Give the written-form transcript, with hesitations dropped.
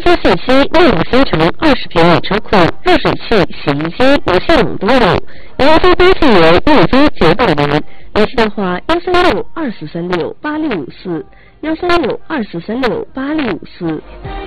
机信息：内蒙新城20平米车库，热水器、洗衣机、无线网都有。联通微信员运租解绑员，联系电话13624368654，13624368654。